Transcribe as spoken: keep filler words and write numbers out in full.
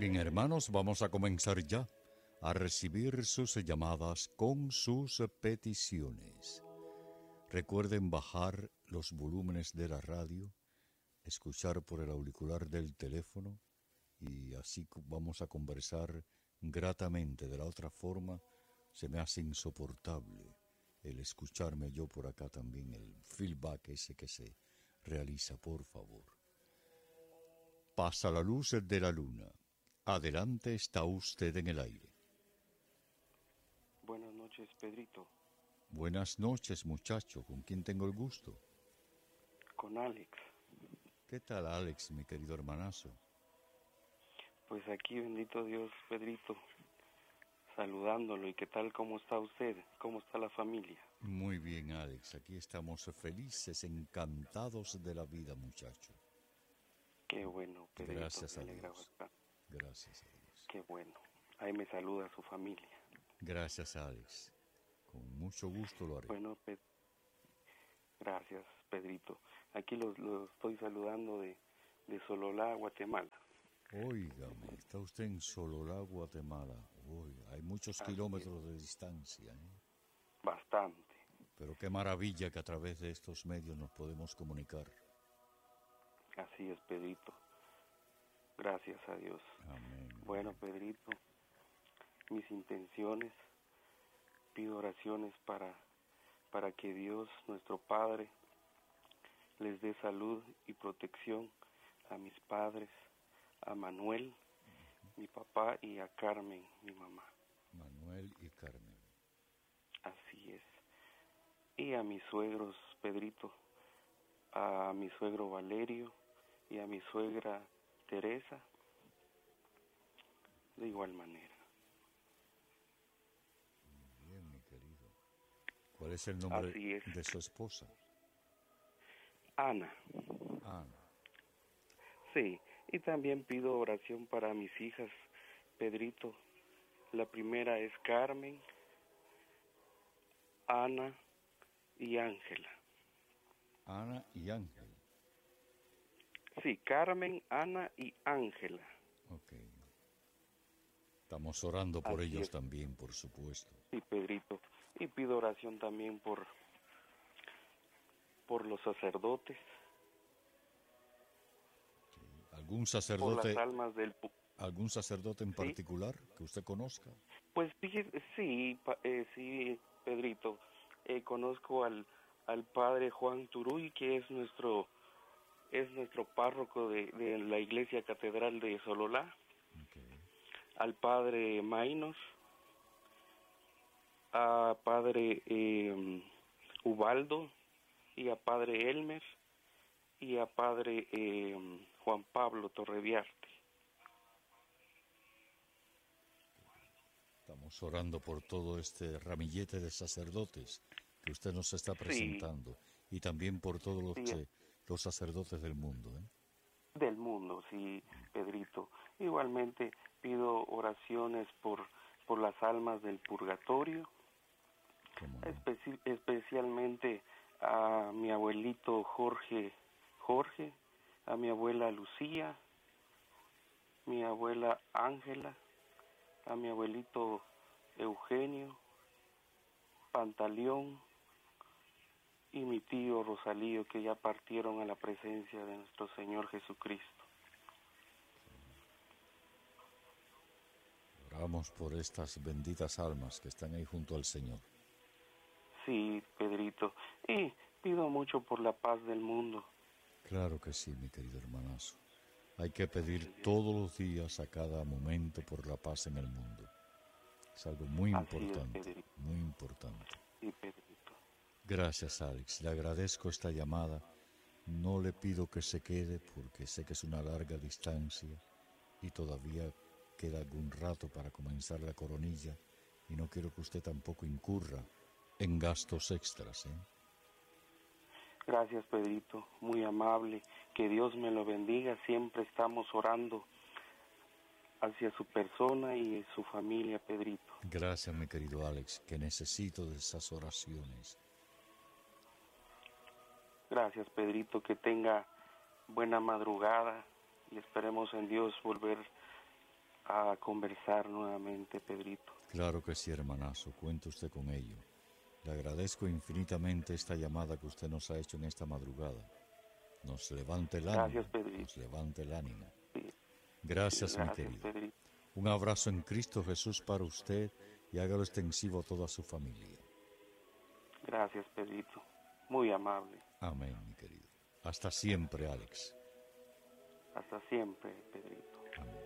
Bien, hermanos, vamos a comenzar ya a recibir sus llamadas con sus peticiones. Recuerden bajar los volúmenes de la radio, escuchar por el auricular del teléfono y así vamos a conversar gratamente. De la otra forma, se me hace insoportable el escucharme yo por acá también, el feedback ese que se realiza, por favor. Pasa la luz de la luna. Adelante, está usted en el aire. Buenas noches, Pedrito. Buenas noches, muchacho. ¿Con quién tengo el gusto? Con Alex. ¿Qué tal, Alex, mi querido hermanazo? Pues aquí, bendito Dios, Pedrito, saludándolo. ¿Y qué tal? ¿Cómo está usted? ¿Cómo está la familia? Muy bien, Alex. Aquí estamos felices, encantados de la vida, muchacho. Qué bueno, Pedrito. Gracias a me alegra Dios. bastante. Gracias a Dios. Qué bueno. Ahí me saluda su familia. Gracias, Alex. Con mucho gusto lo haré. Bueno, Pe- gracias, Pedrito. Aquí lo, lo estoy saludando de, de Sololá, Guatemala. Óigame, está usted en Sololá, Guatemala. Oiga, hay muchos Así kilómetros de distancia, ¿eh? Bastante. Pero qué maravilla que a través de estos medios nos podemos comunicar. Así es, Pedrito. Gracias a Dios. Amén. Bueno, Pedrito, mis intenciones, pido oraciones para, para que Dios, nuestro Padre, les dé salud y protección a mis padres, a Manuel, uh-huh. mi papá, y a Carmen, mi mamá. Manuel y Carmen. Así es. Y a mis suegros, Pedrito, a mi suegro Valerio y a mi suegra Teresa, de igual manera. Muy bien, mi querido. ¿Cuál es el nombre Así es. de su esposa? Ana. Ana. Sí, y también pido oración para mis hijas, Pedrito. La primera es Carmen, Ana y Ángela. Ana y Ángel. Sí, Carmen, Ana y Ángela. Ok. Estamos orando por Así ellos es. también, por supuesto. Sí, Pedrito. Y pido oración también por, por los sacerdotes. Sí. ¿Algún sacerdote? Por las almas del... ¿Algún sacerdote en ¿Sí? particular que usted conozca? Pues fíjese, sí, eh, sí, Pedrito. Eh, conozco al, al padre Juan Turuy, que es nuestro... es nuestro párroco de, de la iglesia catedral de Sololá, okay. Al padre Mainos, a padre eh, Ubaldo, y a padre Elmer, y a padre eh, Juan Pablo Torreviarte. Estamos orando por todo este ramillete de sacerdotes que usted nos está presentando, sí. Y también por todos los, sí. los sacerdotes del mundo, ¿eh? Del mundo, sí, Pedrito. Igualmente pido oraciones por, por las almas del purgatorio, no? Especi- especialmente a mi abuelito Jorge, Jorge, a mi abuela Lucía, mi abuela Ángela, a mi abuelito Eugenio, Pantaleón y mi tío Rosalío, que ya partieron a la presencia de nuestro Señor Jesucristo. Oramos por estas benditas almas que están ahí junto al Señor. Sí, Pedrito, y pido mucho por la paz del mundo. Claro que sí, mi querido hermanazo. Hay que pedir todos los días, a cada momento, por la paz en el mundo. Es algo muy importante, es, muy importante. Sí, Pedrito. Gracias, Alex. Le agradezco esta llamada. No le pido que se quede porque sé que es una larga distancia y todavía queda algún rato para comenzar la coronilla y no quiero que usted tampoco incurra en gastos extras, ¿eh? Gracias, Pedrito, muy amable. Que Dios me lo bendiga. Siempre estamos orando hacia su persona y su familia, Pedrito. Gracias, mi querido Alex, que necesito de esas oraciones. Gracias, Pedrito, que tenga buena madrugada y esperemos en Dios volver a conversar nuevamente, Pedrito. Claro que sí, hermanazo, cuente usted con ello. Le agradezco infinitamente esta llamada que usted nos ha hecho en esta madrugada. Nos levante el ánimo. Gracias, Pedrito. Nos levante el ánimo. Sí, Gracias, sí, mi gracias, querido. Pedrito. Un abrazo en Cristo Jesús para usted y hágalo extensivo a toda su familia. Gracias, Pedrito. Muy amable. Amén, mi querido. Hasta siempre, Alex. Hasta siempre, Pedrito. Amén.